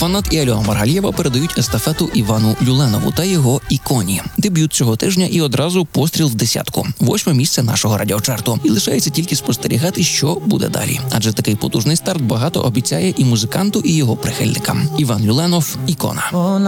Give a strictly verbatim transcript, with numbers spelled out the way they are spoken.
Фанат і Альона Маргалієва передають естафету Івану Люленову та його «Іконі». Дебют цього тижня і одразу постріл в десятку. Восьме місце нашого радіочарту. І лишається тільки спостерігати, що буде далі. Адже такий потужний старт багато обіцяє і музиканту, і його прихильникам. Іван Люленов – «Ікона».